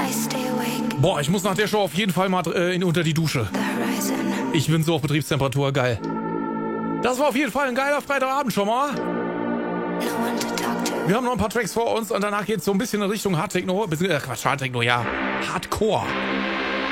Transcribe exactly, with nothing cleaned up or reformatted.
Boah, ich muss nach der Show auf jeden Fall mal äh, in, unter die Dusche. Ich bin so auf Betriebstemperatur, geil. Das war auf jeden Fall ein geiler Freitagabend schon mal. Wir haben noch ein paar Tracks vor uns und danach geht es so ein bisschen in Richtung Hardtechno. Äh, Quatsch, Hardtechno, ja. Hardcore.